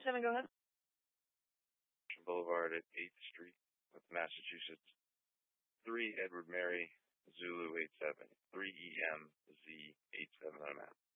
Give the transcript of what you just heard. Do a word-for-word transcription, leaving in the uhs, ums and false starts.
seven, go ahead. Boulevard at eighth Street, Massachusetts. three Edward Mary, Zulu eight seven. three E M Z eight seven on a map.